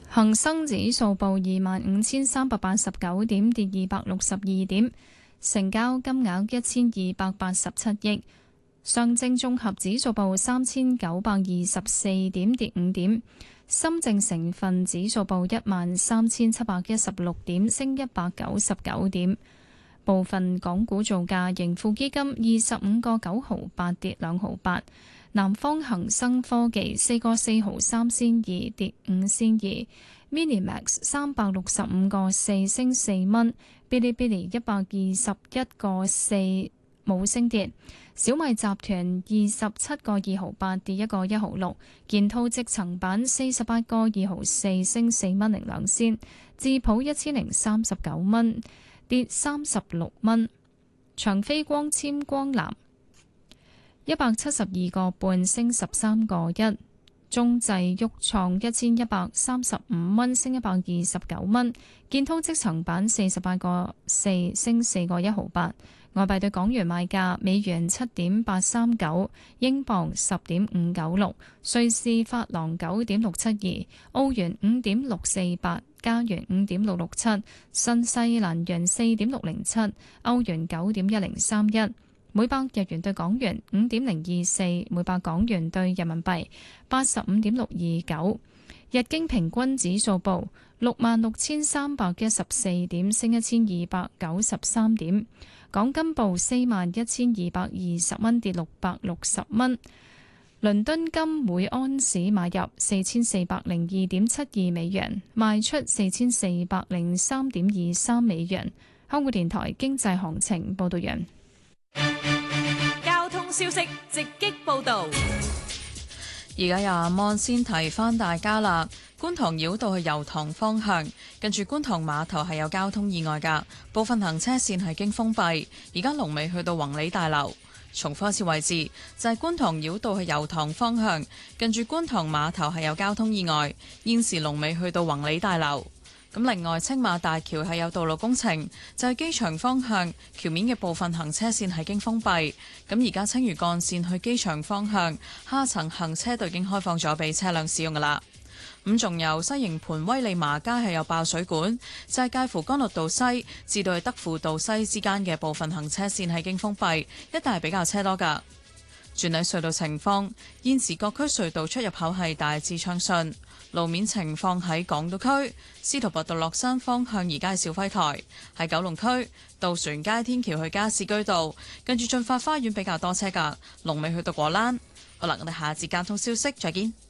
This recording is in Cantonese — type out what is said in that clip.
恒生指數報25,389點，跌262點，成交金額1287億。上證綜合指數報3,924點，跌5點。深證成分指數報13,716點，升199點。部分港股造價，盈富基金25個9毫8跌2毫8，南方恒生科技4個4毫3仙2跌5仙2，Minimax 365個4升4蚊，Bilibili 121個4冇升跌，小米集團27個2毫8跌1個1毫6，建滔積層板48個2毫4升4蚊零2仙，智普1039蚊跌36蚊，長飛光纖光纜172個半升13個1，中製旭創1135蚊升129蚊，建滔積層板48個4升4個1毫8。外幣對港元買價：美元7.839，英鎊10.596，瑞士法郎9.672，澳元5.648，加元5.667，新西蘭元4.607，歐元9.1031，每百日元對港元5.024，每百港元對人民幣85.629。日經平均指數報66,314點，升1293點。港金報41,220蚊，跌660蚊。倫敦金每安士買入4,402.72美元，賣出4,403.23美元。香港電台經濟行情報道完。 交通消息直擊報道。 而家由阿芒先提翻大家啦，觀塘繞道去油塘方向，近住觀塘碼頭係有交通意外㗎，部分行車線係經封閉。而家龍尾去到宏利大樓。重複一次位置，就係觀塘繞道去油塘方向，近住觀塘碼頭係有交通意外，現時龍尾去到宏利大樓。咁另外，青馬大橋係有道路工程，就係機場方向橋面嘅部分行車線係經封閉。咁而家青嶼幹線去機場方向下層行車道已經開放咗俾車輛使用噶啦。咁仲有西營盤威利麻街係有爆水管，就係介乎干諾道西至到去德輔道西之間嘅部分行車線係經封閉，一帶係比較車多噶。轉睇隧道情況，現時各區隧道出入口係大致暢順。路面情況喺港島區，司徒拔道落山方向而家係肇輝台；喺九龍區，渡船街天橋去加士居道，跟住進發花園比較多車㗎，龍尾去到果欄。好啦，我哋下節交通消息再見。